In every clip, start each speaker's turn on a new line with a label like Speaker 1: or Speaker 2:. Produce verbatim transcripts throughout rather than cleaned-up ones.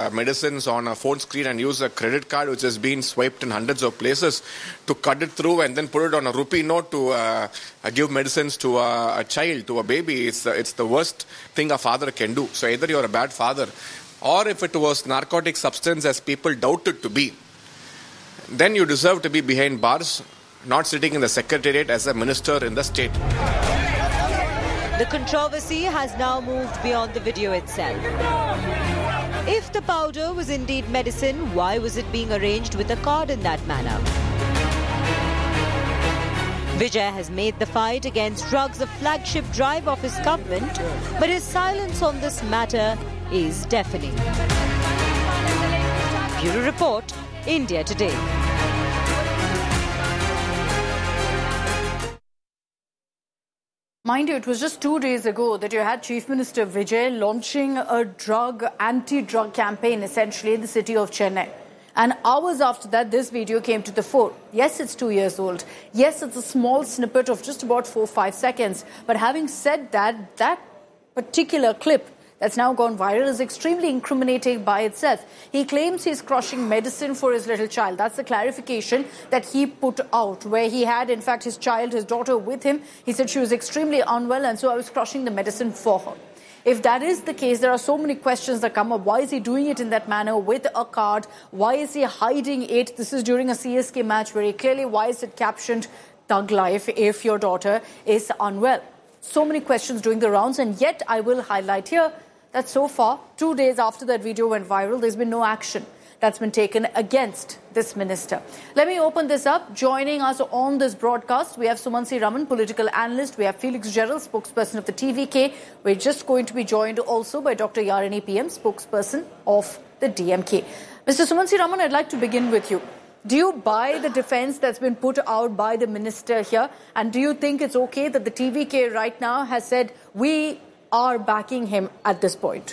Speaker 1: uh, medicines on a phone screen and use a credit card which has been swiped in hundreds of places to cut it through and then put it on a rupee note to uh, give medicines to a, a child, to a baby. It's, uh, it's the worst thing a father can do. So either you're a bad father, or if it was narcotic substance as people doubt it to be, then you deserve to be behind bars, not sitting in the secretariat as a minister in the state.
Speaker 2: The controversy has now moved beyond the video itself. If the powder was indeed medicine, why was it being arranged with a card in that manner? Vijay has made the fight against drugs a flagship drive of his government, but his silence on this matter is deafening. Bureau Report, India Today.
Speaker 3: Mind you, it was just two days ago that you had Chief Minister Vijay launching a drug, anti-drug campaign essentially in the city of Chennai. And hours after that, this video came to the fore. Yes, it's two years old. Yes, it's a small snippet of just about four, five seconds. But having said that, that particular clip that's now gone viral is extremely incriminating by itself. He claims he's crushing medicine for his little child. That's the clarification that he put out, where he had, in fact, his child, his daughter with him. He said she was extremely unwell, and so I was crushing the medicine for her. If that is the case, there are so many questions that come up. Why is he doing it in that manner with a card? Why is he hiding it? This is during a C S K match very clearly. Why is it captioned Thug Life if your daughter is unwell? So many questions doing the rounds, and yet I will highlight here that so far, two days after that video went viral, there's been no action that's been taken against this minister. Let me open this up. Joining us on this broadcast, we have Sumansi Raman, political analyst. We have Felix Gerald, spokesperson of the T V K. We're just going to be joined also by Doctor Yarini P M, spokesperson of the D M K. Mister Sumansi Raman, I'd like to begin with you. Do you buy the defense that's been put out by the minister here? And do you think it's okay that the T V K right now has said, we are backing him at this point?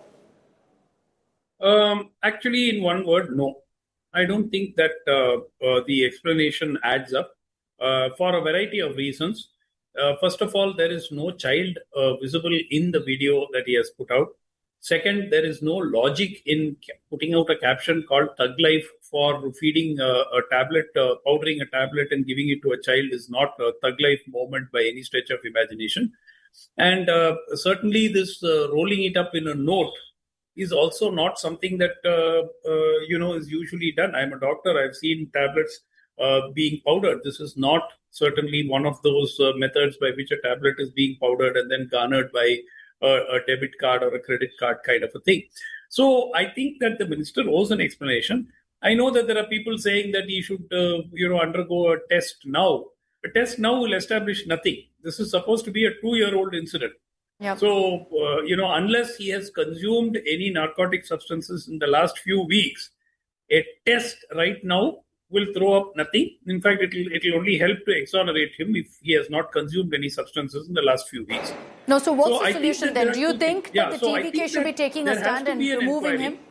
Speaker 4: Um, actually, in one word, no. I don't think that uh, uh, the explanation adds up uh, for a variety of reasons. Uh, first of all, there is no child uh, visible in the video that he has put out. Second, there is no logic in putting out a caption called Thug Life for feeding uh, a tablet, uh, powdering a tablet and giving it to a child is not a Thug Life moment by any stretch of imagination. And uh, certainly this uh, rolling it up in a note is also not something that, uh, uh, you know, is usually done. I'm a doctor. I've seen tablets uh, being powdered. This is not certainly one of those uh, methods by which a tablet is being powdered and then garnered by a, a debit card or a credit card kind of a thing. So I think that the minister owes an explanation. I know that there are people saying that he should, uh, you know, undergo a test now. A test now will establish nothing. This is supposed to be a two-year-old incident. Yep. So, uh, you know, unless he has consumed any narcotic substances in the last few weeks, a test right now will throw up nothing. In fact, it will it will only help to exonerate him if he has not consumed any substances in the last few weeks.
Speaker 3: No, so what's so the solution then? Do you think
Speaker 4: yeah,
Speaker 3: that the
Speaker 4: so
Speaker 3: T V K should be taking a stand and removing
Speaker 4: inquiry.
Speaker 3: him?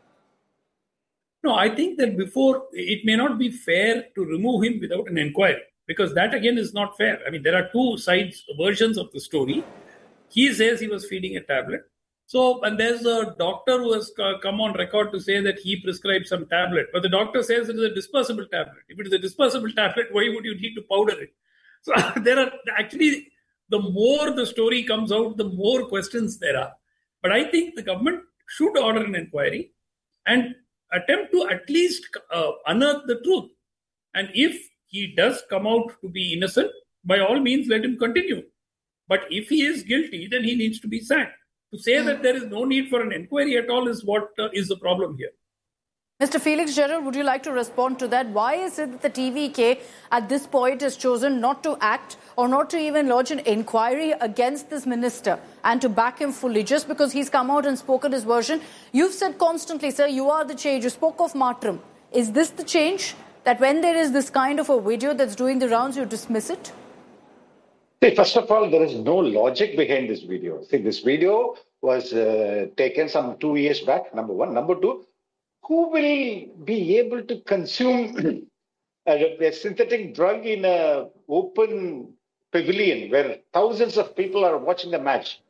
Speaker 4: No, I think that before, it may not be fair to remove him without an inquiry, because that again is not fair. I mean, there are two sides, versions of the story. He says he was feeding a tablet. So, and there's a doctor who has come on record to say that he prescribed some tablet. But the doctor says it is a dispersible tablet. If it is a dispersible tablet, why would you need to powder it? So, there are actually, the more the story comes out, the more questions there are. But I think the government should order an inquiry and attempt to at least uh, unearth the truth. And if he does come out to be innocent, by all means, let him continue. But if he is guilty, then he needs to be sacked. To say that there is no need for an inquiry at all is what uh, is the problem here.
Speaker 3: Mister Felix Gerald, would you like to respond to that? Why is it that the T V K at this point has chosen not to act or not to even lodge an inquiry against this minister and to back him fully just because he's come out and spoken his version? You've said constantly, sir, you are the change. You spoke of martyrdom. Is this the change, that when there is this kind of a video that's doing the rounds, you dismiss it?
Speaker 5: See, first of all, there is no logic behind this video. See, this video was uh, taken some two years back, number one. Number two, who will be able to consume a, a synthetic drug in an open pavilion where thousands of people are watching the match?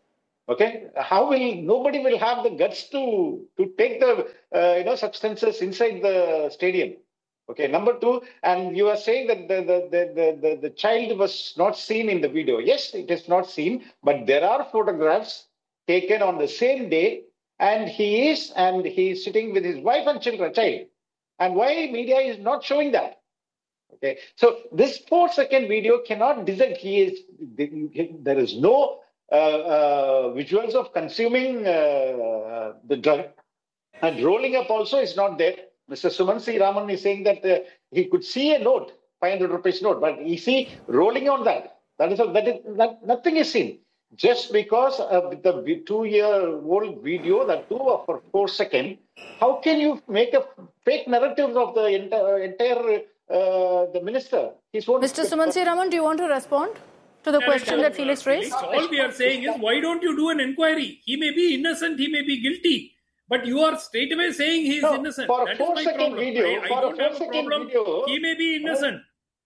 Speaker 5: Okay, how will nobody will have the guts to to take the uh, you know substances inside the stadium? Okay, number two, and you are saying that the the, the the the the child was not seen in the video. Yes, it is not seen, but there are photographs taken on the same day, and he is and he is sitting with his wife and children, child. And why media is not showing that? Okay, so this four second video cannot decide. He is there is no uh, uh, visuals of consuming uh, the drug, and rolling up also is not there. Mister Suman C. Raman is saying that uh, he could see a note, five hundred rupees note, but you see rolling on that. That is a, that is that nothing is seen. Just because of the two-year-old video, that two or for four seconds, how can you make a fake narrative of the entire, entire uh, the minister? His own
Speaker 3: Mister Suman C. Raman, do you want to respond to the
Speaker 4: Yeah,
Speaker 3: question that Felix
Speaker 4: Felix,
Speaker 3: raised?
Speaker 4: all we are saying is, why don't you do an inquiry? He may be innocent, he may be guilty. But you are straight away saying he is
Speaker 5: No,
Speaker 4: innocent.
Speaker 5: for a
Speaker 4: That is
Speaker 5: four
Speaker 4: my
Speaker 5: second
Speaker 4: problem.
Speaker 5: video,
Speaker 4: I, I
Speaker 5: for a
Speaker 4: don't have
Speaker 5: four
Speaker 4: a
Speaker 5: second
Speaker 4: problem.
Speaker 5: video,
Speaker 4: He may be innocent.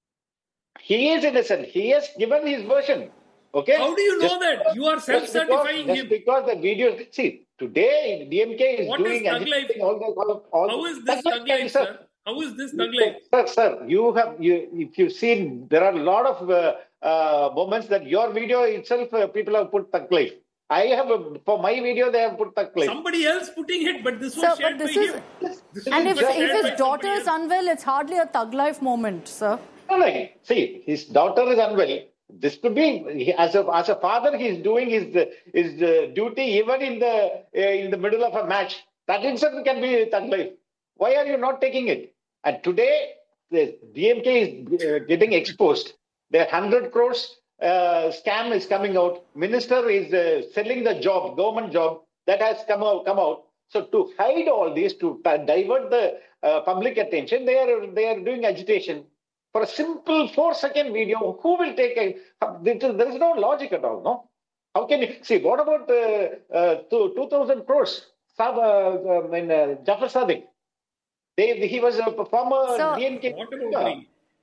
Speaker 5: He is innocent. He has given his version. Okay.
Speaker 4: How do you know
Speaker 5: Just-
Speaker 4: that? You are
Speaker 5: just because-
Speaker 4: self-certifying
Speaker 5: just
Speaker 4: him.
Speaker 5: because the video. See, today D M K is
Speaker 4: What is
Speaker 5: doing
Speaker 4: thug
Speaker 5: agitating
Speaker 4: life?
Speaker 5: all the all, all
Speaker 4: How is this
Speaker 5: Thug
Speaker 4: thug
Speaker 5: life,
Speaker 4: life, sir? How is this thug life?
Speaker 5: Sir, sir, you have you if you've seen, there are a lot of uh, uh, moments that your video itself uh, people have put thug life. I have a, for my video they have put thug life.
Speaker 4: Somebody else putting it, but this was
Speaker 3: Sir,
Speaker 4: shared
Speaker 3: but this
Speaker 4: by
Speaker 3: is,
Speaker 4: him. This
Speaker 3: and
Speaker 4: was
Speaker 3: if,
Speaker 4: shared
Speaker 3: if
Speaker 4: by
Speaker 3: his daughter
Speaker 4: somebody
Speaker 3: is
Speaker 4: else.
Speaker 3: unwell, it's hardly a thug life moment, sir.
Speaker 5: No, no. See, his daughter is unwell. This could be he, as a as a father, he's doing his his uh, duty even in the uh, in the middle of a match. That itself can be thug life. Why are you not taking it? And today, the D M K is uh, getting exposed. Their hundred crores uh, scam is coming out. Minister is uh, selling the job, government job that has come out. Come out. So to hide all this, to uh, divert the uh, public attention, they are they are doing agitation. For a simple four-second video, who will take a... There is no logic at all, no? How can you... See, what about uh, uh, two thousand crores? Sab, uh, I mean, uh, Jafar Sadiq. They, he was a former
Speaker 3: So-
Speaker 5: D M K...
Speaker 4: What about me?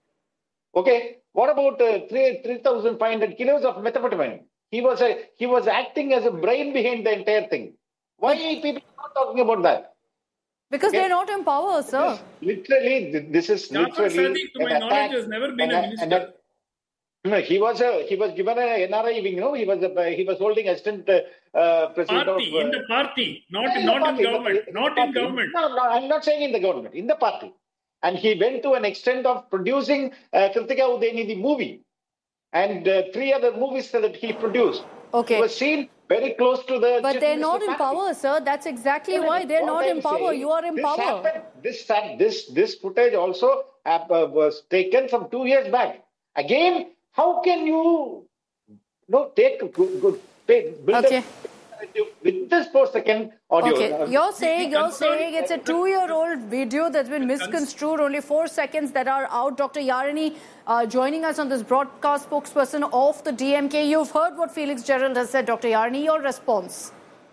Speaker 5: Okay. What about uh, three thousand five hundred kilos of methamphetamine? He was a, he was acting as a brain behind the entire thing. Why are people not talking about that?
Speaker 3: Because
Speaker 5: Okay.
Speaker 3: they're not in power, sir.
Speaker 5: Literally, th- this is
Speaker 4: Jafar
Speaker 5: literally...
Speaker 4: Sadiq, to my
Speaker 5: an
Speaker 4: knowledge,
Speaker 5: attack
Speaker 4: has never been
Speaker 5: and
Speaker 4: a
Speaker 5: a-
Speaker 4: minister.
Speaker 5: and a- No, he was a he was given an N R I wing. You know, he was a, he was holding assistant uh, uh, president
Speaker 4: Party,
Speaker 5: of uh,
Speaker 4: in the party, not,
Speaker 5: yeah,
Speaker 4: not
Speaker 5: the party,
Speaker 4: in government.
Speaker 5: the-
Speaker 4: Not
Speaker 5: the
Speaker 4: in
Speaker 5: party.
Speaker 4: government.
Speaker 5: No, no, I'm not saying in the government, in the party. And he went to an extent of producing uh, Kritika Udeni, the movie, and uh, three other movies that he produced.
Speaker 3: Okay.
Speaker 5: He was seen very close to the.
Speaker 3: But
Speaker 5: chief
Speaker 3: they're
Speaker 5: minister
Speaker 3: not in
Speaker 5: family.
Speaker 3: power, sir. That's exactly
Speaker 5: No,
Speaker 3: why
Speaker 5: no,
Speaker 3: they're
Speaker 5: what
Speaker 3: not
Speaker 5: I'm
Speaker 3: in power.
Speaker 5: saying,
Speaker 3: You are in
Speaker 5: this
Speaker 3: power.
Speaker 5: happened- this, this, this footage also hap- uh, was taken from two years back. Again, how can you, you know, take good, good take, build
Speaker 3: Okay.
Speaker 5: a narrative with this four second audio?
Speaker 3: Okay,
Speaker 5: Uh,
Speaker 3: you're saying
Speaker 4: the
Speaker 3: you're
Speaker 4: concern-
Speaker 3: saying it's a two-year-old video that's been misconstrued. Only four seconds that are out. Doctor Yarani uh, joining us on this broadcast, spokesperson of the D M K. You've heard what Felix Gerald has said, Doctor Yarani. Your response?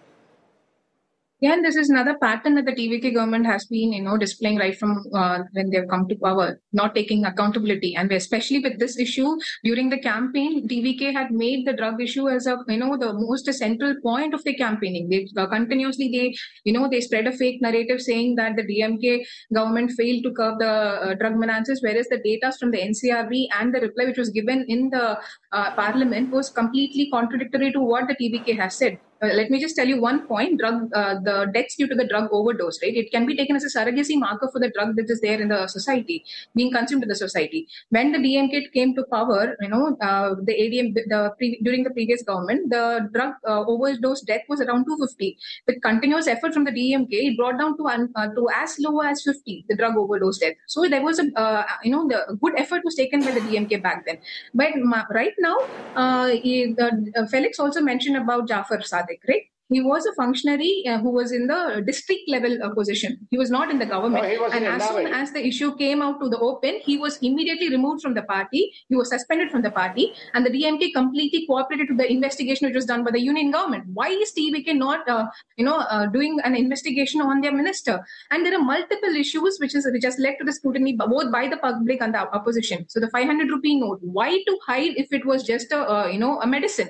Speaker 6: Yeah, and this is another pattern that the T V K government has been, you know, displaying right from uh, when they've come to power, not taking accountability. And especially with this issue, during the campaign, T V K had made the drug issue as a, you know, the most central point of the campaigning. They uh, continuously, they, you know, they spread a fake narrative saying that the D M K government failed to curb the uh, drug menaces, whereas the data from the N C R B and the reply which was given in the uh, parliament was completely contradictory to what the T V K has said. Uh, let me just tell you one point. Drug, uh, the deaths due to the drug overdose, right? It can be taken as a surrogacy marker for the drug that is there in the society, being consumed in the society. When the D M K came to power, you know, uh, the A D M, the pre, during the previous government, the drug uh, overdose death was around two hundred fifty. With continuous effort from the D M K, it brought down to un, uh, to as low as fifty, the drug overdose death. So there was a, uh, you know, the good effort was taken by the D M K back then. But ma- right now, uh, he, the, uh, Felix also mentioned about Jafar Sadiq. Right? He was a functionary uh, who was in the district level uh, position. He was not in the government.
Speaker 5: No, he was
Speaker 6: and
Speaker 5: in
Speaker 6: as soon
Speaker 5: N R I.
Speaker 6: as the issue came out to the open, he was immediately removed from the party. He was suspended from the party. And the D M K completely cooperated to the investigation which was done by the union government. Why is T V K not, uh, you know, uh, doing an investigation on their minister? And there are multiple issues which, is, which has led to the scrutiny both by the public and the opposition. So the five hundred rupee note, why to hide if it was just a, uh, you know, a medicine?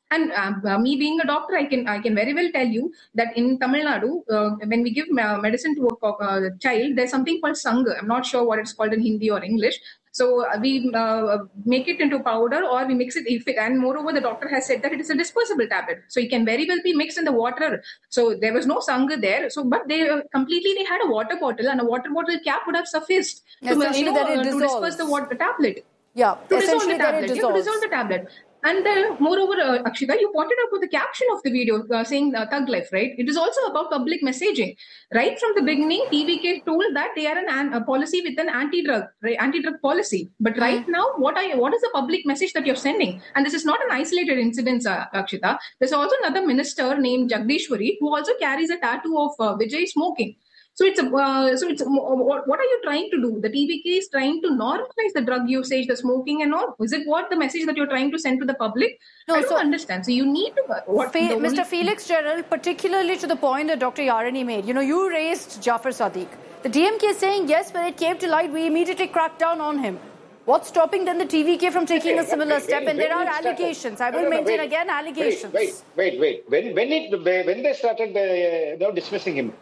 Speaker 6: And uh, me being a doctor, I can I can very well tell you that in Tamil Nadu, uh, when we give medicine to a uh, child, there's something called sanga. I'm not sure what it's called in Hindi or English. So uh, we uh, make it into powder or we mix it. If it, and moreover, the doctor has said that it is a dispersible tablet, so it can very well be mixed in the water. So there was no sanga there. So, but they uh, completely they had a water bottle, and a water bottle cap would have sufficed to, you know, uh, to disperse the water tablet.
Speaker 3: Yeah,
Speaker 6: to dissolve the tablet. Yeah, to dissolve the tablet. And uh, moreover, uh, Akshita, you pointed out with the caption of the video uh, saying uh, Thug Life, right? It is also about public messaging. Right from the beginning, T V K told that they are an, an, a policy with an anti-drug, right, anti-drug policy. But right mm. now, what are what is the public message that you're sending? And this is not an isolated incident, uh, Akshita. There's also another minister named Jagdishwari who also carries a tattoo of uh, Vijay smoking. So it's a, uh, so it's a, what, what are you trying to do? The T V K is trying to normalize the drug usage, the smoking, and all. Is it what the message that you're trying to send to the public? No, I don't so, understand. So you need to. Uh, what,
Speaker 3: Fe- Mister Felix Gerald, particularly to the point that Doctor Yarani made. You know, you raised Jafar Sadiq. The D M K is saying yes, when it came to light, we immediately cracked down on him. What's stopping then the T V K from taking a similar wait, step? Wait, and there are allegations. I will no, no, maintain wait, again allegations.
Speaker 5: Wait, wait, wait. wait. When when it when they started uh, you know, dismissing him.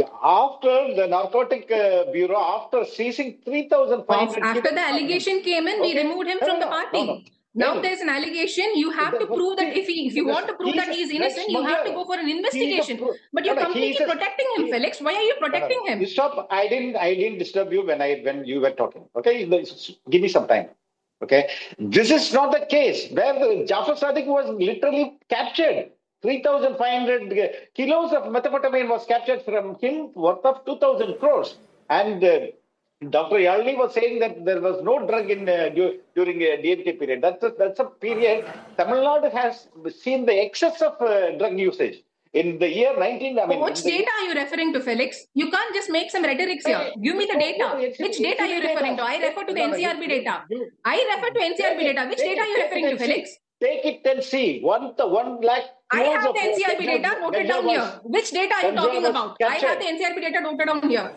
Speaker 5: After the Narcotic uh, Bureau, after seizing three thousand five hundred...
Speaker 6: After the allegation came in, okay. we removed him no, from no, the party. No, no. Now no. there's an allegation. You have to prove that if he, if you want to prove that he is innocent, you have to go for an investigation. But you're no, completely protecting a, him, Felix. Why are you protecting no, no. him?
Speaker 5: Stop. I didn't I didn't disturb you when I when you were talking. Okay? Give me some time. Okay? This is not the case where the Jafar Sadiq was literally captured. three thousand five hundred kilos of methamphetamine was captured from him, worth of two thousand crores. And uh, Doctor Yalini was saying that there was no drug in uh, during a D M K period. That's a, that's a period Tamil Nadu has seen the excess of uh, drug usage. In the year nineteen... I mean,
Speaker 6: Which data year, are you referring to, Felix? You can't just make some rhetorics here. Give me the data. Which data are you referring to? I refer to the N C R B data. I refer to N C R B data. Which data are you referring to, Felix?
Speaker 5: Take it and see. One, the one lakh...
Speaker 6: I have the N C R B data noted down here. Which data are you talking about? I have the N C R B data noted down here.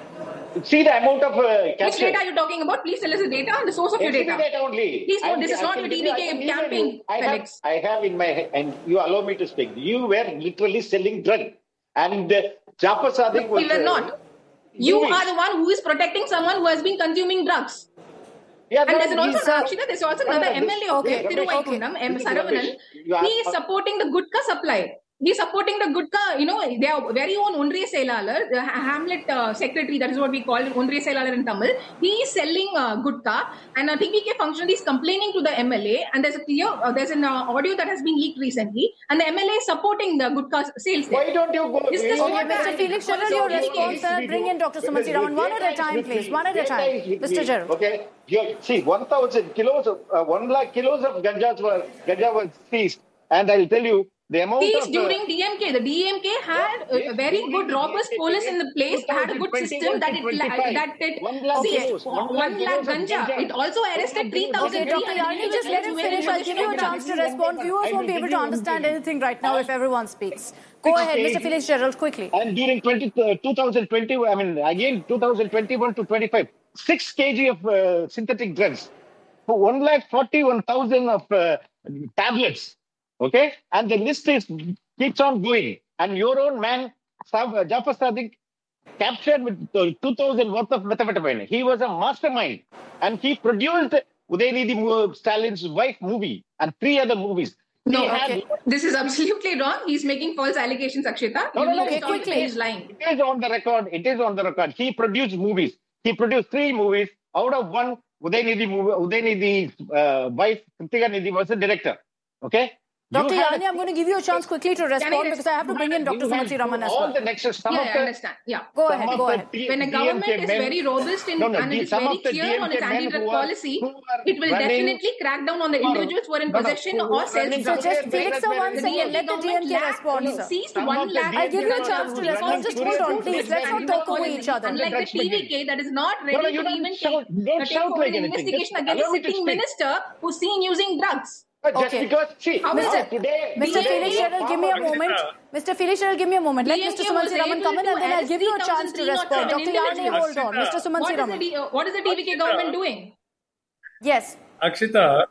Speaker 5: See the amount of uh, capture.
Speaker 6: Which data are you talking about? Please tell us the data and the source of your data.
Speaker 5: data only.
Speaker 6: Please note, this is not your T V K campaign,
Speaker 5: I
Speaker 6: Felix.
Speaker 5: Have, I have in my head, and you allow me to speak. You were literally selling drug. And uh, Jafar Sadiq was...
Speaker 6: We were not. You are the one who is protecting someone who has been consuming drugs. Yeah, and no, there's also, Akshita, there's also another M L A of Thiruvaikunnam, M. Saravanan. He is supporting the Gutka supply. He's supporting the Gutka, you know, their very own Ondriya Selalar, the Hamlet uh, secretary, that is what we call it, Ondriya Selalar in Tamil. He is selling uh, Gutka, and a T V K functionary is complaining to the M L A, and there's a clear, uh, there's an uh, audio that has been leaked recently, and the M L A is supporting the Gutka sales.
Speaker 5: Why don't you go?
Speaker 6: Is this
Speaker 3: okay, Mister Felix, shall your response? Uh, bring in Doctor Sumansi Raman. One at a time, please. One at a time. Mister Gerald.
Speaker 5: Okay. You see, one thousand kilos of, uh, one lakh kilos of ganja were, ganja was seized. And I'll tell you, the amount
Speaker 6: seized
Speaker 5: of...
Speaker 6: during D M K. The D M K had a very good, robust police in the place, had a good system that it... That it
Speaker 5: one lakh
Speaker 6: seized
Speaker 5: kilos,
Speaker 6: one lakh ganja. It also arrested three thousand
Speaker 3: okay, Doctor Yarani, just let him finish. I'll give you a chance to respond. Viewers won't be able to understand anything right now if everyone speaks. Go ahead, Mister Felix Gerald, quickly.
Speaker 5: And during twenty, uh, twenty twenty, I mean, again, twenty twenty-one to twenty-five, six kilograms of uh, synthetic drugs. For one lakh forty-one thousand of uh, tablets. Okay? And the list is keeps on going. And your own man, Jafar Sadiq, captured with uh, two thousand worth of methamphetamine. He was a mastermind. And he produced Udaynidhi Stalin's wife movie and three other movies.
Speaker 6: No, okay. This is absolutely wrong. He's making false allegations, Akshita.
Speaker 5: No,
Speaker 6: you
Speaker 5: no, no,
Speaker 6: okay, quickly. He's lying.
Speaker 5: It is on the record. It is on the record. He produced movies. He produced three movies. Out of one, Udaynidhi movie, Udaynidhi's uh, wife, Kritika Nidhi, was the director. Okay?
Speaker 3: Doctor Yarani, I'm going to give you a chance quickly to respond I because I have to bring in Doctor Sumansi Raman as well.
Speaker 5: All the nexus, some
Speaker 6: yeah,
Speaker 5: of
Speaker 6: I
Speaker 5: the,
Speaker 6: understand. Yeah.
Speaker 3: Go ahead, go ahead.
Speaker 6: When a government is very robust in,
Speaker 5: no, no,
Speaker 6: and it is very clear on its anti-drug policy, it will definitely crack down on the individuals who are in possession or self-drug.
Speaker 3: So just Felix, sir, one second. Let the D M K respond, sir.
Speaker 6: Seized one lakh.
Speaker 3: I'll give you a chance to respond. Just hold on, please. Let's not talk over each other.
Speaker 6: Unlike the T V K that is not ready to even take forward an investigation against a sitting minister who's seen using drugs.
Speaker 5: Just
Speaker 3: okay.
Speaker 5: because, see,
Speaker 3: Mister
Speaker 5: today,
Speaker 3: Mister Felix Gerald, give me a moment. Mister Felix Gerald, give me a moment. Let Mister Sumansi Raman come in and then I'll give you a chance to respond. Doctor Yarani, hold on. Mister Sumansi Raman.
Speaker 6: What is the T V K government doing?
Speaker 3: Yes.
Speaker 4: Akshita,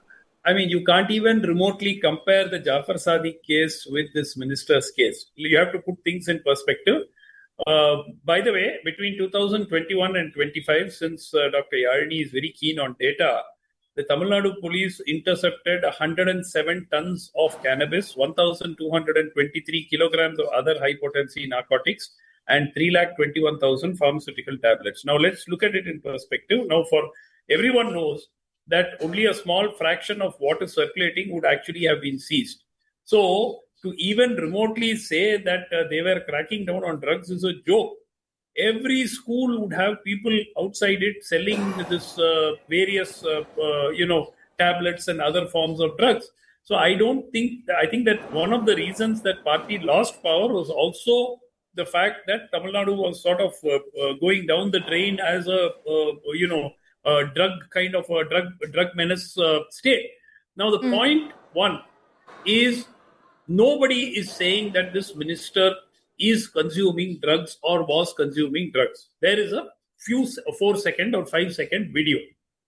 Speaker 4: I mean, you can't even remotely compare the Jafar Sadiq case with this minister's case. You have to put things in perspective. Uh, by the way, between two thousand twenty-one and twenty-five, since uh, Doctor Yarini is very keen on data, the Tamil Nadu police intercepted one hundred seven tons of cannabis, one thousand two hundred twenty-three kilograms of other high-potency narcotics, and three lakh twenty-one thousand pharmaceutical tablets. Now, let's look at it in perspective. Now, for everyone knows that only a small fraction of what is circulating would actually have been seized. So, to even remotely say that uh, they were cracking down on drugs is a joke. Every school would have people outside it selling this uh, various, uh, uh, you know, tablets and other forms of drugs. So I don't think, I think that one of the reasons that party lost power was also the fact that Tamil Nadu was sort of uh, uh, going down the drain as a, uh, you know, a drug kind of a drug, drug menace uh, state. Now the mm. point one is, nobody is saying that this minister is consuming drugs or was consuming drugs. There is a few, a four second or five second video.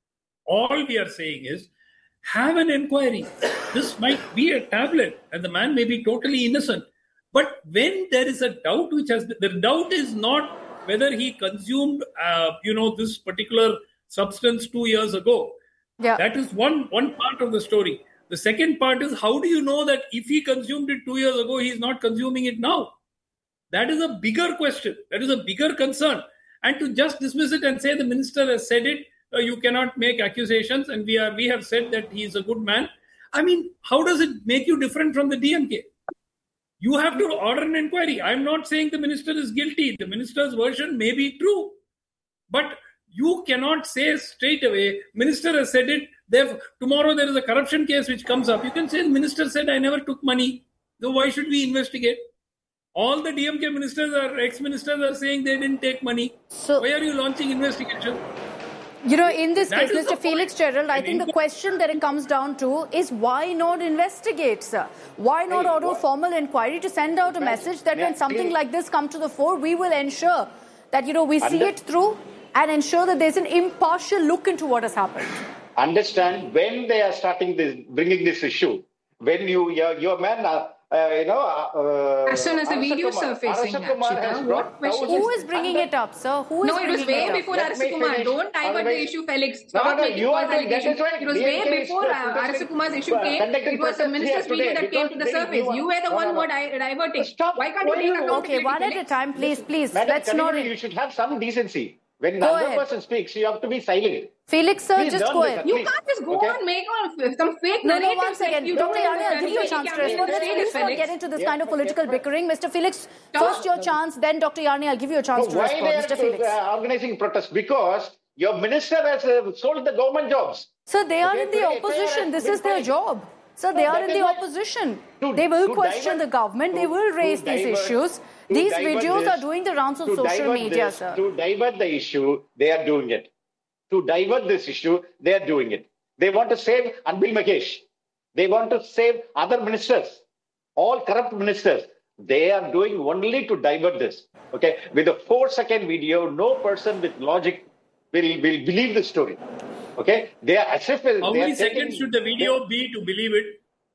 Speaker 4: All we are saying is, have an inquiry. This might be a tablet and the man may be totally innocent. But when there is a doubt, which has, the doubt is not whether he consumed, uh, you know, this particular substance two years ago.
Speaker 3: Yeah.
Speaker 4: That is one, one part of the story. The second part is, how do you know that if he consumed it two years ago, he is not consuming it now? That is a bigger question. That is a bigger concern. And to just dismiss it and say the minister has said it, uh, you cannot make accusations, and we are we have said that he is a good man. I mean, how does it make you different from the D M K? You have to order an inquiry. I'm not saying the minister is guilty. The minister's version may be true. But you cannot say straight away, minister has said it, therefore, tomorrow there is a corruption case which comes up. You can say the minister said, I never took money. So why should we investigate? All the D M K ministers or ex-ministers are saying they didn't take money. So, why are you launching investigation?
Speaker 3: You know, in this
Speaker 4: That
Speaker 3: case, Mister Felix Gerald, I think the question that it comes down to is why not investigate, sir? Why not
Speaker 5: Hey,
Speaker 3: order a
Speaker 5: what?
Speaker 3: formal inquiry to send out a message that when something like this comes to the fore, we will ensure that, you know, we see
Speaker 5: Under-
Speaker 3: it through and ensure that there's an impartial look into what has happened.
Speaker 5: Understand, when they are starting this, bringing this issue, when you, your, your man, uh, uh, you know, uh,
Speaker 6: As soon as the
Speaker 5: Arasha
Speaker 6: video
Speaker 5: Kumar-
Speaker 6: surfacing,
Speaker 5: Arasha Kumar
Speaker 6: Akshita,
Speaker 5: has
Speaker 6: what
Speaker 5: brought
Speaker 6: question-
Speaker 5: thousands-
Speaker 3: Who is bringing it up, sir? Who is
Speaker 6: No, it was
Speaker 3: bringing
Speaker 6: way
Speaker 3: it up?
Speaker 6: before
Speaker 5: Let
Speaker 6: Arasa
Speaker 5: me
Speaker 6: Kumar.
Speaker 5: finish.
Speaker 6: Don't divert the
Speaker 5: Otherwise-
Speaker 6: issue, Felix.
Speaker 5: No,
Speaker 6: Stop
Speaker 5: no, no,
Speaker 6: making
Speaker 5: you
Speaker 6: false
Speaker 5: are doing- that
Speaker 6: allegations.
Speaker 5: is why
Speaker 6: It was
Speaker 5: D M K
Speaker 6: way
Speaker 5: is
Speaker 6: before uh,
Speaker 5: protesting-
Speaker 6: Arasa Kumar's issue
Speaker 5: uh,
Speaker 6: came.
Speaker 5: conducting
Speaker 6: It was the
Speaker 5: protests
Speaker 6: minister's
Speaker 5: here
Speaker 6: video
Speaker 5: today
Speaker 6: that came to
Speaker 5: because
Speaker 6: the
Speaker 5: they-
Speaker 6: surface.
Speaker 5: you are-
Speaker 6: You were the
Speaker 5: no,
Speaker 6: one
Speaker 5: no,
Speaker 6: who were
Speaker 5: no.
Speaker 6: di- diverting.
Speaker 5: Stop.
Speaker 6: Why can't
Speaker 5: Why
Speaker 6: you take
Speaker 5: you-
Speaker 6: accountability,
Speaker 3: Okay, one at a
Speaker 6: Felix?
Speaker 3: time, please, please.
Speaker 5: Madam,
Speaker 3: Let's not...
Speaker 5: Kalyanji, you should have some decency. When
Speaker 3: Go
Speaker 5: another
Speaker 3: ahead.
Speaker 5: person speaks, you have to be silent.
Speaker 3: Felix, sir,
Speaker 5: Please
Speaker 3: just
Speaker 5: learn
Speaker 3: go
Speaker 5: this
Speaker 3: ahead.
Speaker 5: at
Speaker 6: You
Speaker 5: least.
Speaker 6: can't just go
Speaker 5: Okay.
Speaker 6: on make on some fake
Speaker 3: No, no,
Speaker 6: narratives
Speaker 3: once again,
Speaker 6: like you
Speaker 3: Doctor
Speaker 6: don't
Speaker 3: Yarni, I'll give you a chance to respond. Let's please not get into this kind of political bickering. Mister Felix, first your chance, then Doctor Yarni, I'll give you a chance
Speaker 5: So
Speaker 3: to
Speaker 5: why
Speaker 3: respond.
Speaker 5: they
Speaker 3: Mister
Speaker 5: are
Speaker 3: Felix.
Speaker 5: uh, organizing protests? Because your minister has uh, sold the government jobs.
Speaker 3: Sir, they are
Speaker 5: Okay,
Speaker 3: in the
Speaker 5: today,
Speaker 3: opposition.
Speaker 5: F I R
Speaker 3: This
Speaker 5: has
Speaker 3: is their
Speaker 5: been
Speaker 3: job. Sir,
Speaker 5: No,
Speaker 3: they are
Speaker 5: that
Speaker 3: in
Speaker 5: is
Speaker 3: the
Speaker 5: what-
Speaker 3: opposition.
Speaker 5: To-
Speaker 3: They will
Speaker 5: to
Speaker 3: question
Speaker 5: divert-
Speaker 3: the government. They
Speaker 5: to-
Speaker 3: will
Speaker 5: to
Speaker 3: raise these
Speaker 5: divert-
Speaker 3: issues.
Speaker 5: to
Speaker 3: These
Speaker 5: divert
Speaker 3: videos
Speaker 5: this-
Speaker 3: are doing the rounds on
Speaker 5: to
Speaker 3: social
Speaker 5: divert
Speaker 3: media,
Speaker 5: this-
Speaker 3: sir.
Speaker 5: To divert the issue, they are doing it. To divert this issue, they are doing it. They want to save Anbil Mahesh. They want to save other ministers, all corrupt ministers. They are doing only to divert this. Okay, with a four-second video, no person with logic will, will believe the story. Okay, they are as if
Speaker 4: How
Speaker 5: they
Speaker 4: many
Speaker 5: are
Speaker 4: seconds
Speaker 5: taking-
Speaker 4: should the video be to believe it?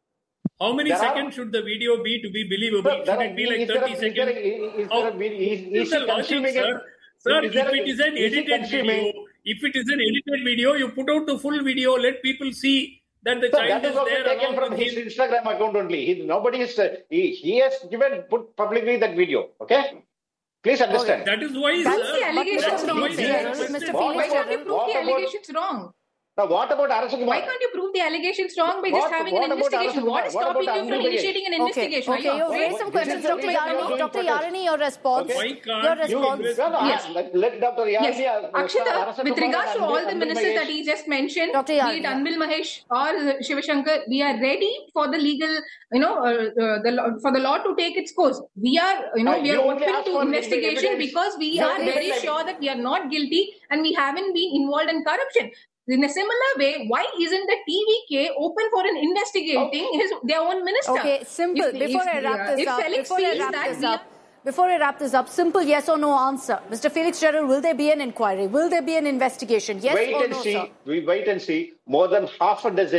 Speaker 4: How many
Speaker 5: There are-
Speaker 4: seconds should the video be to be believable?
Speaker 5: Sir, there
Speaker 4: Should
Speaker 5: are-
Speaker 4: it be like
Speaker 5: is there a-
Speaker 4: thirty
Speaker 5: is there
Speaker 4: seconds?
Speaker 5: a- is
Speaker 4: How-
Speaker 5: there a video- is-
Speaker 4: This
Speaker 5: is
Speaker 4: is the
Speaker 5: he
Speaker 4: logic,
Speaker 5: consuming
Speaker 4: sir.
Speaker 5: it?
Speaker 4: Sir,
Speaker 5: Is there
Speaker 4: if
Speaker 5: a-
Speaker 4: it is an
Speaker 5: is he
Speaker 4: edited
Speaker 5: consuming-
Speaker 4: video, if it is an edited video, you put out the full video, let people see that the
Speaker 5: Sir,
Speaker 4: child
Speaker 5: that is
Speaker 4: is
Speaker 5: also
Speaker 4: there
Speaker 5: taken
Speaker 4: along
Speaker 5: from
Speaker 4: with
Speaker 5: his
Speaker 4: him.
Speaker 5: Instagram account only. He, nobody is, uh, he, he has given, put publicly that video. Okay? Please understand.
Speaker 4: That is why,
Speaker 6: That's
Speaker 4: sir.
Speaker 6: the allegations
Speaker 4: That's
Speaker 6: wrong,
Speaker 4: why
Speaker 6: sir.
Speaker 4: they are
Speaker 3: Mister
Speaker 4: requested.
Speaker 5: What
Speaker 6: Why
Speaker 3: Felix
Speaker 6: can't you
Speaker 3: Gerald,
Speaker 6: prove
Speaker 5: what
Speaker 6: the
Speaker 5: about-
Speaker 6: allegations wrong?
Speaker 5: Now, what about Arasa Kumar?
Speaker 6: Why can't you prove the allegations wrong by
Speaker 5: What-
Speaker 6: just having
Speaker 5: what
Speaker 6: an
Speaker 5: about
Speaker 6: investigation?
Speaker 5: Arasa
Speaker 6: What is
Speaker 5: Kumar? What
Speaker 6: stopping
Speaker 5: about
Speaker 6: you from
Speaker 5: Anbil Mahesh?
Speaker 6: initiating an
Speaker 3: Okay,
Speaker 6: investigation?
Speaker 3: okay,
Speaker 6: Are you
Speaker 3: you've
Speaker 6: afraid?
Speaker 3: raised some
Speaker 5: This is
Speaker 3: questions.
Speaker 5: the
Speaker 3: Doctor
Speaker 5: reason you are
Speaker 3: Yarni,
Speaker 5: doing
Speaker 3: Doctor
Speaker 5: protest.
Speaker 3: Yarni, your response.
Speaker 5: Okay.
Speaker 4: Why can't
Speaker 3: Your
Speaker 4: you
Speaker 3: response.
Speaker 4: invest-
Speaker 5: No, no,
Speaker 6: Yes.
Speaker 5: let, let Doctor
Speaker 6: Yes,
Speaker 5: Yarni, uh,
Speaker 6: Akshita,
Speaker 5: Arasa
Speaker 6: with
Speaker 5: Kumar
Speaker 6: regards to
Speaker 5: and
Speaker 6: all
Speaker 5: Anbil-
Speaker 6: the
Speaker 5: Anbil
Speaker 6: ministers
Speaker 5: Mahesh.
Speaker 6: that he just mentioned,
Speaker 3: Doctor
Speaker 6: be
Speaker 3: Yarni.
Speaker 6: it Anbil Mahesh or Shiva Shankar, we are ready for the legal, you know, uh, uh, the law, for the law to take its course. We are, you know,
Speaker 5: Uh,
Speaker 6: we
Speaker 5: you
Speaker 6: are
Speaker 5: only
Speaker 6: open
Speaker 5: ask
Speaker 6: to
Speaker 5: for legal
Speaker 6: investigation
Speaker 5: evidence.
Speaker 6: because we
Speaker 5: No,
Speaker 6: are
Speaker 5: even
Speaker 6: very
Speaker 5: like-
Speaker 6: sure that we are not guilty and we haven't been involved in corruption. In a similar way, why isn't the T V K open for an investigating his their own minister?
Speaker 3: Okay, simple.
Speaker 6: If-
Speaker 3: Before
Speaker 6: if,
Speaker 3: I wrap
Speaker 6: uh,
Speaker 3: this
Speaker 6: if
Speaker 3: up,
Speaker 6: Felix
Speaker 3: before I
Speaker 6: feels
Speaker 3: wrap
Speaker 6: that
Speaker 3: this
Speaker 6: we are-
Speaker 3: up, before I wrap this up, simple yes or no answer. Mister Felix Gerald, will there be an inquiry? Will there be an investigation? Yes
Speaker 5: Wait
Speaker 3: or
Speaker 5: and
Speaker 3: no,
Speaker 5: see.
Speaker 3: sir?
Speaker 5: We wait and see. More than half a dozen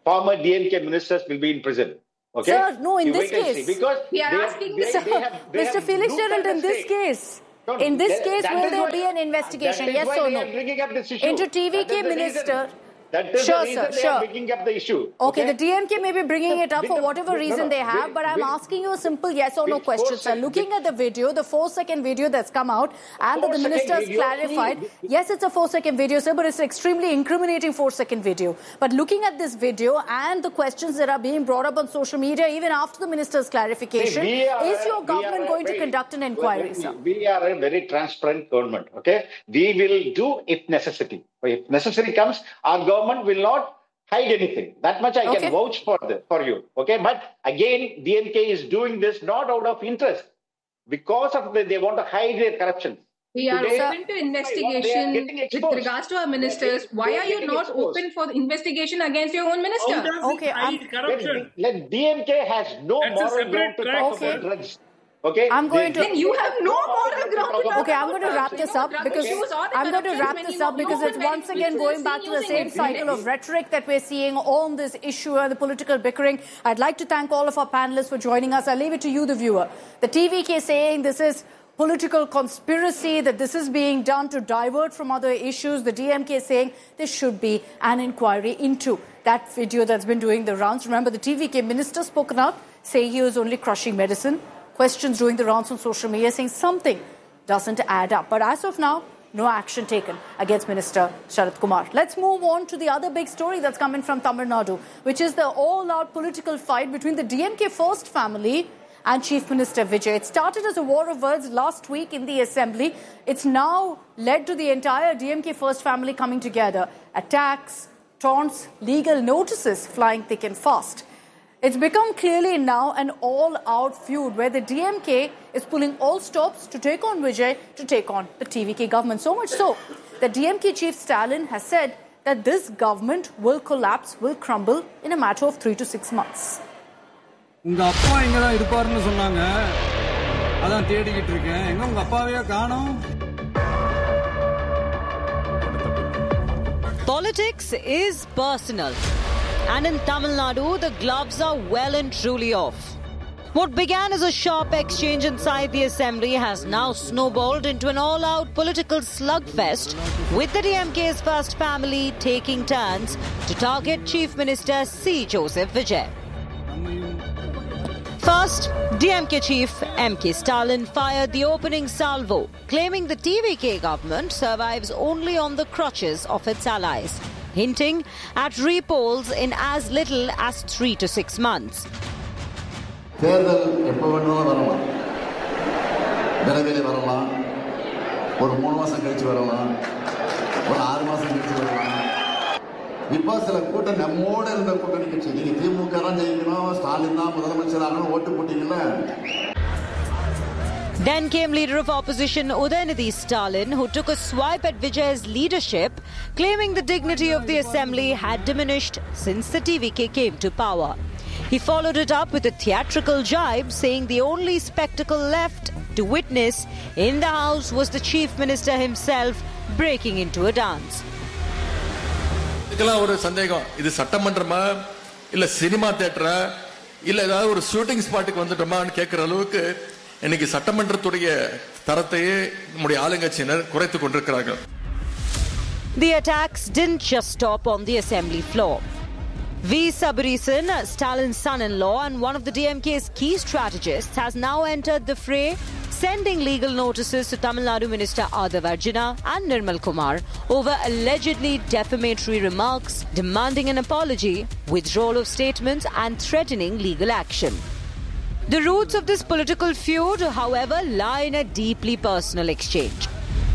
Speaker 5: former D M K ministers will be in prison. Okay?
Speaker 3: Sir, no, in
Speaker 5: you
Speaker 3: this case.
Speaker 5: Because
Speaker 6: we are
Speaker 5: they
Speaker 6: asking
Speaker 5: have, they,
Speaker 6: sir,
Speaker 5: they have, they
Speaker 3: Mister
Speaker 5: have
Speaker 3: Felix
Speaker 5: looked
Speaker 3: Gerald,
Speaker 5: at
Speaker 3: in
Speaker 5: the
Speaker 3: this
Speaker 5: state.
Speaker 3: case,
Speaker 5: No,
Speaker 3: in this
Speaker 5: that-
Speaker 3: case,
Speaker 5: that
Speaker 3: will
Speaker 5: is
Speaker 3: there
Speaker 5: why-
Speaker 3: be an investigation?
Speaker 5: that is
Speaker 3: Yes
Speaker 5: why
Speaker 3: or
Speaker 5: they
Speaker 3: no?
Speaker 5: are bringing up this issue.
Speaker 3: Into T V
Speaker 5: That
Speaker 3: K
Speaker 5: is the
Speaker 3: minister.
Speaker 5: reason. That is
Speaker 3: Sure,
Speaker 5: the reason
Speaker 3: sir,
Speaker 5: they
Speaker 3: sure.
Speaker 5: are bringing up the issue.
Speaker 3: Okay, the D M K may be bringing it up for
Speaker 5: Because-
Speaker 3: whatever
Speaker 5: no,
Speaker 3: reason
Speaker 5: no,
Speaker 3: they have,
Speaker 5: with-
Speaker 3: but I'm
Speaker 5: with-
Speaker 3: asking you a simple yes or no
Speaker 5: with
Speaker 3: question,
Speaker 5: four
Speaker 3: sir.
Speaker 5: sec-
Speaker 3: Looking
Speaker 5: with-
Speaker 3: at the video, the four-second video that's come out, and that the
Speaker 5: Four-second
Speaker 3: minister's
Speaker 5: video,
Speaker 3: clarified,
Speaker 5: see,
Speaker 3: yes, it's a four-second video, sir, but it's an extremely incriminating four-second video. But looking at this video and the questions that are being brought up on social media, even after the minister's clarification,
Speaker 5: See, we are-
Speaker 3: is your
Speaker 5: we
Speaker 3: government
Speaker 5: are
Speaker 3: going to
Speaker 5: very-
Speaker 3: conduct an inquiry,
Speaker 5: we,
Speaker 3: sir?
Speaker 5: We are a very transparent government, okay? We will do if necessary. If necessary comes, our government will not hide anything. That much I
Speaker 3: Okay.
Speaker 5: can vouch for the, for you, okay? But again, D M K is doing this not out of interest. Because of the, they want to hide their corruption.
Speaker 6: We are
Speaker 5: Today,
Speaker 6: open to
Speaker 5: they are
Speaker 6: investigation
Speaker 5: getting
Speaker 6: with
Speaker 5: exposed.
Speaker 6: regards to our
Speaker 5: They
Speaker 6: ministers.
Speaker 5: are-
Speaker 6: Why
Speaker 5: they are
Speaker 6: are you
Speaker 5: getting
Speaker 6: not
Speaker 5: exposed.
Speaker 6: open for the investigation against your own
Speaker 4: How
Speaker 6: minister?
Speaker 4: does
Speaker 3: Okay,
Speaker 4: it hide
Speaker 3: I'm-
Speaker 4: corruption?
Speaker 5: Let, let D M K has no
Speaker 4: That's a
Speaker 5: moral
Speaker 4: separate
Speaker 5: ground to
Speaker 4: track,
Speaker 5: talk
Speaker 3: sir.
Speaker 5: about drugs. Okay?
Speaker 3: I'm going
Speaker 5: They-
Speaker 3: to-
Speaker 6: Then you have no moral ground to talk
Speaker 3: Okay, I'm
Speaker 6: about
Speaker 3: going to wrap
Speaker 6: drugs,
Speaker 3: this
Speaker 6: you know,
Speaker 3: up
Speaker 6: drug
Speaker 3: because
Speaker 6: issues or the
Speaker 3: I'm going to
Speaker 6: corruptions
Speaker 3: wrap
Speaker 6: when
Speaker 3: this
Speaker 6: you
Speaker 3: up
Speaker 6: know
Speaker 3: because
Speaker 6: no
Speaker 3: it's
Speaker 6: one
Speaker 3: once again
Speaker 6: people
Speaker 3: going
Speaker 6: see
Speaker 3: back to the
Speaker 6: using
Speaker 3: same
Speaker 6: it.
Speaker 3: cycle of rhetoric that we're seeing on this issue and the political bickering. I'd like to thank all of our panelists for joining us. I'll leave it to you, the viewer. The T V K saying this is political conspiracy, that this is being done to divert from other issues. The D M K saying there should be an inquiry into that video that's been doing the rounds. Remember, the T V K minister spoken out, saying he was only crushing medicine. Questions doing the rounds on social media saying something doesn't add up. But as of now, no action taken against Minister Sharath Kumar. Let's move on to the other big story that's coming from Tamil Nadu, which is the all-out political fight between the D M K first family and Chief Minister Vijay. It started as a war of words last week in the Assembly. It's now led to the entire D M K first family coming together. Attacks, taunts, legal notices flying thick and fast. It's become clearly now an all-out feud where the D M K is pulling all stops to take on Vijay, to take on the T V K government. So much so that D M K Chief Stalin has said that this government will collapse, will crumble in a matter of three to six months.
Speaker 7: உங்க அப்பா இங்க தான் இருப்பாருன்னு சொன்னாங்க. அதான் தேடிக்கிட்டு இருக்கேன். எங்க உங்க அப்பாவையே காணோம்?
Speaker 2: Politics is personal. And in Tamil Nadu, the gloves are well and truly off. What began as a sharp exchange inside the assembly has now snowballed into an all-out political slugfest, with the D M K's first family taking turns to target Chief Minister C. Joseph Vijay. First, D M K chief M K Stalin fired the opening salvo, claiming the T V K government survives only on the crutches of its allies, hinting at repolls in as little as three to six months.
Speaker 8: தேர்தல் எப்போ வேணும்னாலும் வரலாம், விரைவில் வரலாம், ஒரு மூணு மாசம் கழிச்சு வரலாம், ஒரு ஆறு மாசம் கழிச்சு வரலாம். இப்போ சில கூட்டம் நம்மோட இருந்த கூட்டணி கட்சி, நீங்க திமுக தான் ஜெயிக்கணும், ஸ்டாலின் தான் முதலமைச்சர் ஆகணும் ஓட்டு போட்டீங்கல்ல.
Speaker 2: Then came leader of opposition Udayanidhi Stalin, who took a swipe at Vijay's leadership, claiming the dignity of the assembly had diminished since the T V K came to power. He followed it up with a theatrical jibe, saying the only spectacle left to witness in the house was the chief minister himself breaking into a dance.
Speaker 9: இதுக்கெல்லாம் ஒரு சந்தேகம், இது சட்டமன்றமா இல்ல cinema தியேட்டரா இல்ல ஏதாவது ஒரு shooting ஸ்பாட்டுக்கு வந்துட்டோமான்னு கேட்கிற அளவுக்கு இன்னைக்கு சட்டமன்றத்துடைய தரத்தையே நம்முடைய ஆளுங்கட்சியினர் குறைத்து கொண்டிருக்கிறார்கள்.
Speaker 2: The attacks didn't just stop on the assembly floor. V. Sabarisan, Stalin's son-in-law and one of the D M K's key strategists, has now entered the fray, sending legal notices to Tamil Nadu Minister Adav Arjuna and Nirmal Kumar over allegedly defamatory remarks, demanding an apology, withdrawal of statements and threatening legal action. The roots of this political feud, however, lie in a deeply personal exchange.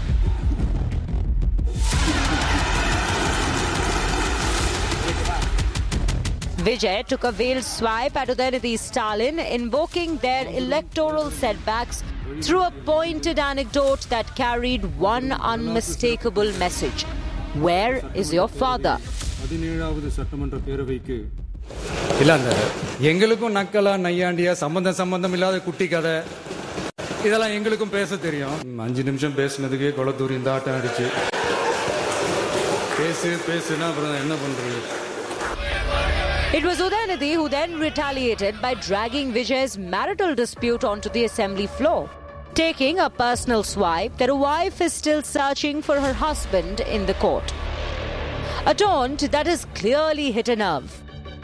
Speaker 2: Vijay took a veiled swipe at Udayanidhi Stalin, invoking their electoral setbacks through a pointed anecdote that carried one unmistakable message. Where is your father?
Speaker 7: பதினேழாவது சட்டமன்ற பேரவைக்கு இல்ல அந்த எங்களுக்கும் நக்கலா நையாண்டியா சம்பந்தம் சம்பந்தம் இல்லாத குட்டி கதை இதெல்லாம் எங்களுக்கும் பேச தெரியும். அஞ்சு நிமிஷம் பேசினதுக்கே கொளத்தூரி இந்த ஆட்டம் அடிச்சு பேசு பேசுனா அப்புறம் என்ன பண்றது?
Speaker 2: It was Udayanidhi who then retaliated by dragging Vijay's marital dispute onto the assembly floor, taking a personal swipe that a wife is still searching for her husband in the court. A taunt that has clearly hit a nerve.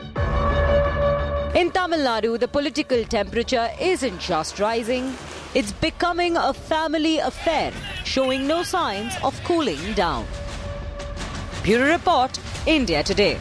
Speaker 2: In Tamil Nadu, the political temperature isn't just rising, it's becoming a family affair, showing no signs of cooling down. Bureau Report, India Today.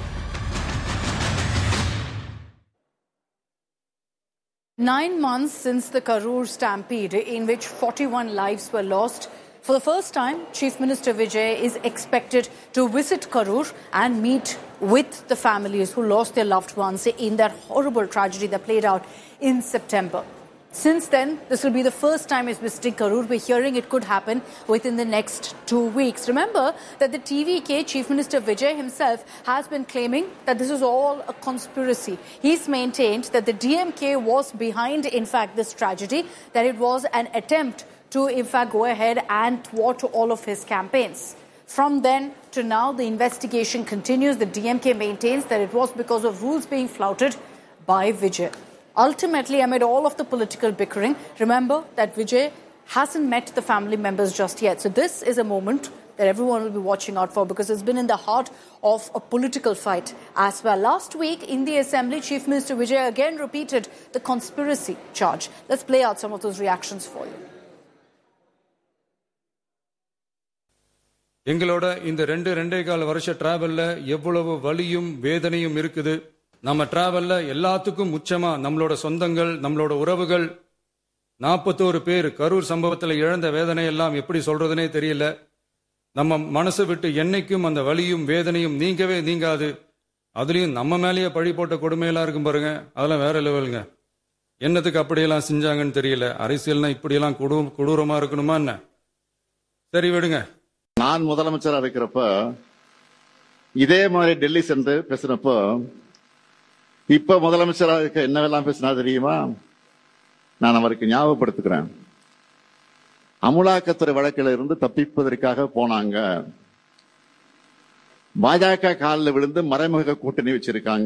Speaker 3: Nine months since the Karur stampede, in which forty-one lives were lost, for the first time, Chief Minister Vijay is expected to visit Karur and meet with the families who lost their loved ones in that horrible tragedy that played out in September. Since then, this will be the first time he's visiting Karur. We're hearing it could happen within the next two weeks. Remember that the T V K Chief Minister Vijay himself has been claiming that this is all a conspiracy. He's maintained that the D M K was behind, in fact, this tragedy, that it was an attempt to, in fact, go ahead and thwart all of his campaigns. From then to now, the investigation continues. The D M K maintains that it was because of rules being flouted by Vijay. Ultimately, amid all of the political bickering, remember that Vijay hasn't met the family members just yet. So this is a moment that everyone will be watching out for, because it's been in the heart of a political fight as well. Last week in the Assembly, Chief Minister Vijay again repeated the conspiracy charge. Let's play out some of those reactions for you.
Speaker 7: எங்களோட இந்த ரெண்டு ரெண்டே கால வருஷ டிராவல்ல எவ்வளவு வலியும் வேதனையும் இருக்குது. நம்ம டிராவல்ல எல்லாத்துக்கும் முச்சமா நம்மளோட சொந்தங்கள், நம்மளோட உறவுகள், நாற்பத்தோரு பேர் கரூர் சம்பவத்தில் இழந்த வேதனை எல்லாம் எப்படி சொல்றதுனே தெரியல. நம்ம மனசு விட்டு என்னைக்கும் அந்த வலியும் வேதனையும் நீங்கவே நீங்காது. அதுலயும் நம்ம மேலேயே பழி போட்ட கொடுமையெல்லாம் இருக்கும் பாருங்க, அதெல்லாம் வேற லெவலுங்க. என்னத்துக்கு அப்படியெல்லாம் செஞ்சாங்கன்னு தெரியல. அரசியல்னா இப்படியெல்லாம் கொடு கொடூரமா இருக்கணுமா என்ன? சரி விடுங்க.
Speaker 8: நான் முதலமைச்சரா இருக்கிறப்ப இதே மாதிரி டெல்லி சென்று பேசினப்போ இப்ப முதலமைச்சரா இருக்க என்னவெல்லாம் பேசினா தெரியுமா? நான் அவருக்கு ஞாபகப்படுத்துகிறேன். அமலாக்கத்துறை வழக்கில் இருந்து தப்பிப்பதற்காக போனாங்க. பாஜக காலில் விழுந்து மறைமுக கூட்டணி வச்சிருக்காங்க.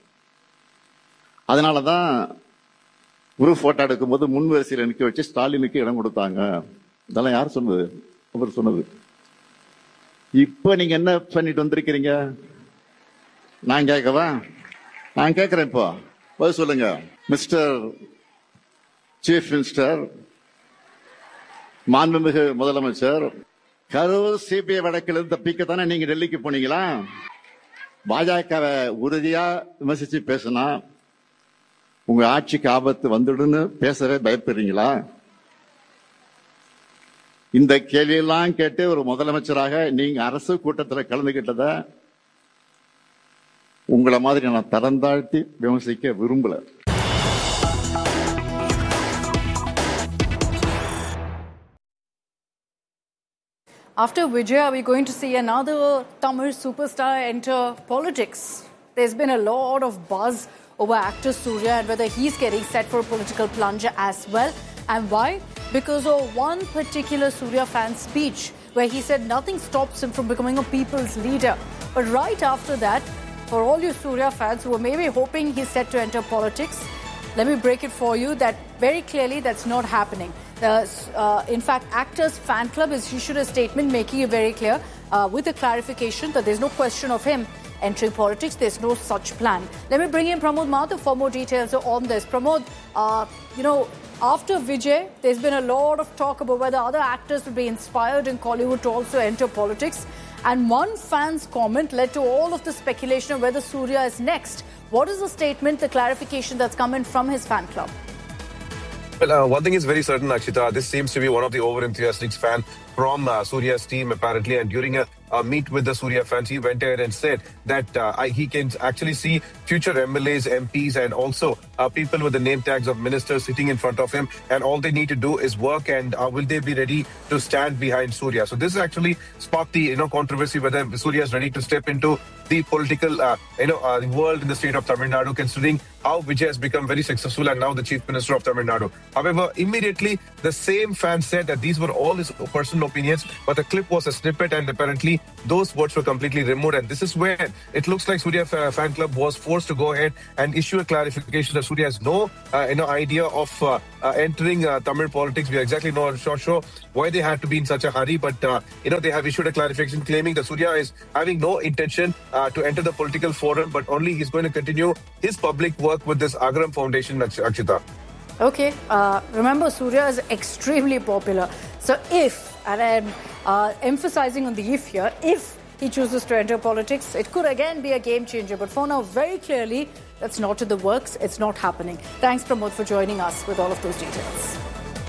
Speaker 8: அதனாலதான் குரூப் போட்டோ எடுக்கும் போது முன் வரிசையில் நிற்க வச்சு ஸ்டாலினுக்கு இடம் கொடுத்தாங்க. இதெல்லாம் யார் சொன்னது? அவர் சொன்னது. இப்ப நீங்க என்ன பண்ணிட்டு வந்திருக்கிறீங்க? நான் கேட்கவா? நான் கேட்கிறேன். இப்போ பதில் சொல்லுங்க. மிஸ்டர் சீஃப் மினிஸ்டர், மாண்புமிகு முதலமைச்சர், கரூர் சிபிஐ வழக்கிலிருந்து தப்பிக்கத்தானே நீங்க டெல்லிக்கு போனீங்களா? பாஜகவை உறுதியா விமர்சிச்சு பேசினா உங்க ஆட்சிக்கு ஆபத்து வந்துடுன்னு பேசவே பயப்படுறீங்களா? இந்த கேள்வியெல்லாம் கேட்டு ஒரு முதலமைச்சராக நீங்க அரசு கூட்டத்தில் கலந்துகிட்டத உங்களை மாதிரி நான் தரம் தாழ்த்தி விமர்சிக்க விரும்பல.
Speaker 3: After Vijay, are we going to see another Tamil superstar enter politics? There's been a lot of buzz over actor Surya and whether he's getting set for a political plunge as well. And why? Because of one particular Surya fan speech where he said nothing stops him from becoming a people's leader. But right after that, for all you Surya fans who were maybe hoping he's set to enter politics, let me break it for you that very clearly that's not happening. The, uh, in fact, actors fan club has issued a statement making it very clear uh, with a clarification that there's no question of him entering politics. There's no such plan. Let me bring in Pramod Mathur for more details on this. Pramod, uh, you know, after Vijay, there's been a lot of talk about whether other actors would be inspired in Kollywood to also enter politics. And one fan's comment led to all of the speculation of whether Surya is next. What is the statement, the clarification that's come in from his fan club?
Speaker 10: Well, uh, one thing is very certain, Akshita. This seems to be one of the over-enthusiastic fans from uh, Surya's team, apparently. And during a, a meet with the Surya fans, he went ahead and said that uh, I, he can actually see future M L As, M Ps, and also uh, people with the name tags of ministers sitting in front of him. And all they need to do is work, and uh, will they be ready to stand behind Surya? So this actually sparked the you know controversy whether Surya is ready to step into the political, uh, you know, uh, world in the state of Tamil Nadu, considering how Vijay has become very successful and now the Chief Minister of Tamil Nadu. However, immediately the same fan said that these were all his personal opinions, but the clip was a snippet and apparently those words were completely removed. And this is where it looks like Surya Fan Club was forced to go ahead and issue a clarification that Surya has no uh, you know, idea of uh, uh, entering uh, Tamil politics. We are exactly not sure why they had to be in such a hurry, but uh, you know, they have issued a clarification claiming that Surya is having no intention uh, to enter the political forum, but only he's going to continue his public work with this Agram Foundation, Akshita.
Speaker 3: Okay. Uh, remember, Surya is extremely popular. So if, and I'm uh, emphasizing on the if here, if he chooses to enter politics, it could again be a game changer. But for now, very clearly, that's not in the works. It's not happening. Thanks, Pramod, for joining us with all of those details.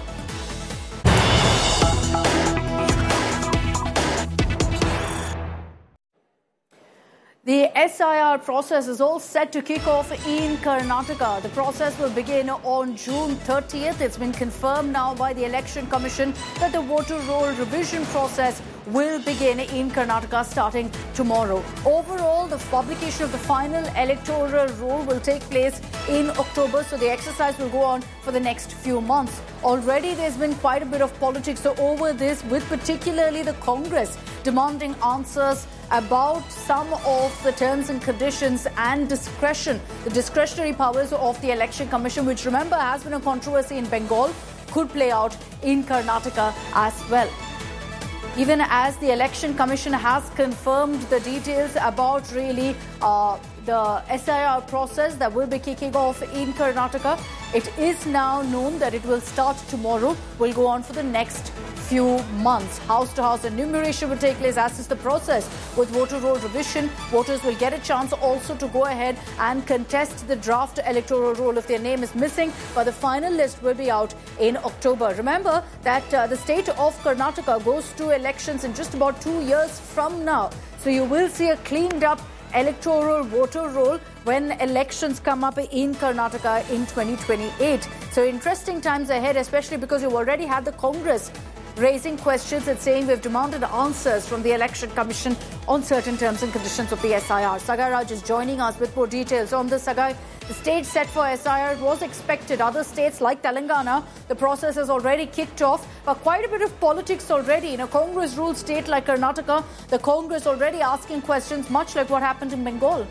Speaker 3: The S I R process is all set to kick off in Karnataka. The process will begin on June thirtieth. It's been confirmed now by the Election Commission that the voter roll revision process will begin in Karnataka starting tomorrow. Overall, the publication of the final electoral roll will take place in October, so the exercise will go on for the next few months. Already there's been quite a bit of politics over this, with particularly the Congress demanding answers about some of the terms and conditions and discretion, the discretionary powers of the Election Commission, which, remember, has been a controversy in Bengal, could play out in Karnataka as well. Even as the Election Commission has confirmed the details about really uh, the S I R process that will be kicking off in Karnataka, it is now known that it will start tomorrow, will go on for the next few months. House to house enumeration will take place, as is the process with voter roll revision. Voters will get a chance also to go ahead and contest the draft electoral roll if their name is missing, but the final list will be out in October. Remember that uh, the state of Karnataka goes to elections in just about two years from now, so you will see a cleaned up electoral voter roll when elections come up in Karnataka in twenty twenty-eight. So interesting times ahead, especially because you already had the Congress raising questions and saying we've demanded answers from the Election Commission on certain terms and conditions of the S I R. Sagai Raj is joining us with more details on this. Sagai, the stage set for S I R was expected. Other states like Telangana, the process has already kicked off. But quite a bit of politics already. In a Congress-ruled state like Karnataka, the Congress already asking questions, much like what happened in Bengal.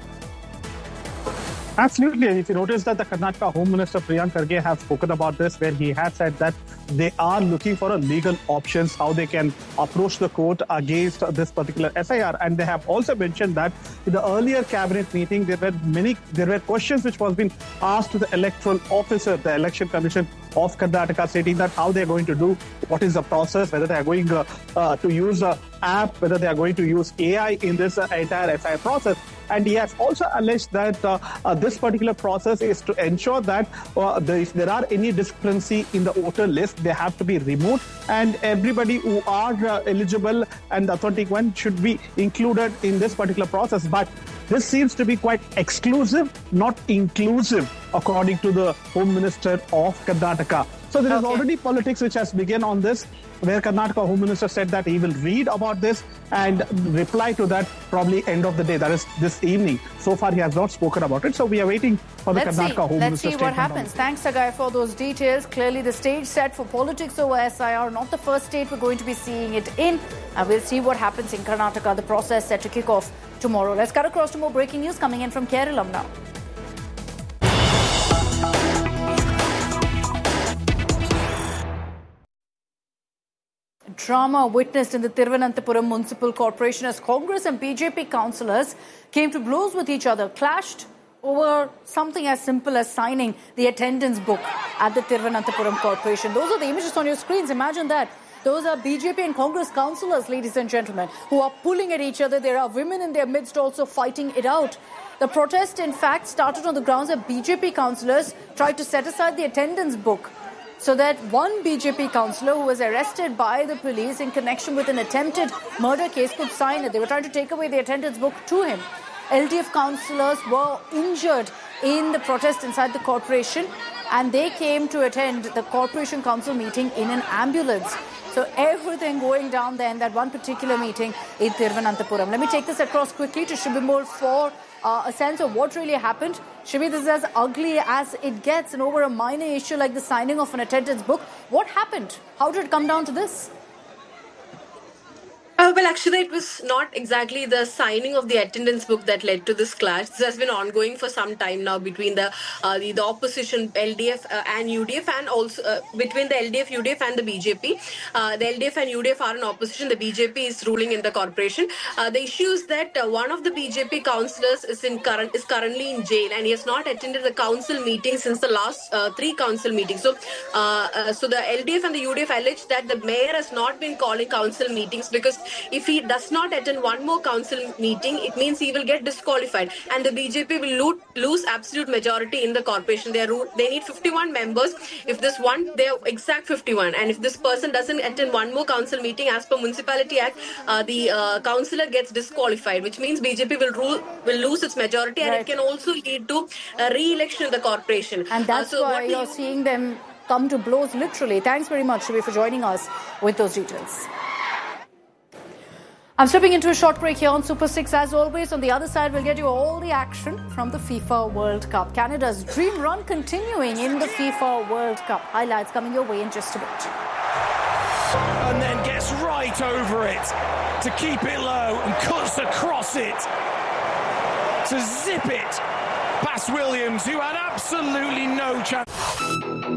Speaker 11: Absolutely. And if you notice that the Karnataka Home Minister Priyank Kharge has spoken about this, where he has said that they are looking for a legal options, how they can approach the court against this particular S I R. And they have also mentioned that in the earlier cabinet meeting, there were many, there were questions which was being asked to the electoral officer, the Election Commission of Karnataka, stating that how they're going to do, what is the process, whether they are going uh, uh, to use an app, whether they are going to use A I in this uh, entire S I R process. And he has also alleged that uh, uh, this particular process is to ensure that uh, the, if there are any discrepancy in the voter list, they have to be removed, and everybody who are uh, eligible and authentic one should be included in this particular process. But this seems to be quite exclusive, not inclusive, according to the Home Minister of Karnataka. So there is okay. already politics which has begun on this, where Karnataka Home Minister said that he will read about this and reply to that probably end of the day, that is this evening. So far he has not spoken about it, so we are waiting for the
Speaker 3: Let's
Speaker 11: Karnataka
Speaker 3: see.
Speaker 11: Home
Speaker 3: Let's
Speaker 11: Minister
Speaker 3: see what happens. Thanks, Sagai, for those details. Clearly the stage set for politics over S I R, not the first state we're going to be seeing it in, and we'll see what happens in Karnataka. The process set to kick off tomorrow. Let's cut across to more breaking news coming in from Kerala now. Drama witnessed in the Thiruvananthapuram Municipal Corporation as Congress and B J P councillors came to blows with each other, clashed over something as simple as signing the attendance book at the Thiruvananthapuram Corporation. Those are the images on your screens. Imagine that. Those are B J P and Congress councillors, ladies and gentlemen, who are pulling at each other. There are women in their midst also fighting it out. The protest, in fact, started on the grounds that B J P councillors tried to set aside the attendance book, so that one B J P councillor who was arrested by the police in connection with an attempted murder case could sign it. They were trying to take away the attendance book to him. L D F councillors were injured in the protest inside the corporation. and they came to attend the Corporation Council meeting in an ambulance. So everything going down there in that one particular meeting in Thiruvananthapuram. Let me take this across quickly to Shibimol for uh, a sense of what really happened. Shibi, this is as ugly as it gets, and over a minor issue like the signing of an attendance book. What happened? How did it come down to this?
Speaker 12: Uh, well, actually, it was not exactly the signing of the attendance book that led to this clash. This has been ongoing for some time now between the uh, the, the opposition L D F uh, and U D F, and also uh, between the L D F, U D F and the B J P. Uh, the L D F and U D F are in opposition. The B J P is ruling in the corporation. Uh, the issue is that uh, one of the B J P councillors is in current is currently in jail, and he has not attended the council meeting since the last uh, three council meetings. So, uh, uh, so the L D F and the U D F allege that the mayor has not been calling council meetings because if he does not attend one more council meeting, it means he will get disqualified, and the B J P will lo- lose absolute majority in the corporation. They are they need fifty-one members. If this one, they are exact fifty-one, and if this person doesn't attend one more council meeting, as per Municipality Act, uh, the uh, councillor gets disqualified, which means B J P will rule will lose its majority, and right. It can also lead to a re-election in the corporation.
Speaker 3: And that's uh, so why you're you... seeing them come to blows, literally. Thanks very much, Shivi, for joining us with those details. I'm stepping into a short break here on Super six. As always, on the other side, we'll get you all the action from the FIFA World Cup. Canada's dream run continuing in the FIFA World Cup. Highlights coming your way in just a bit.
Speaker 13: And then gets right over it to keep it low and cuts across it to zip it past Williams, who had absolutely no chance.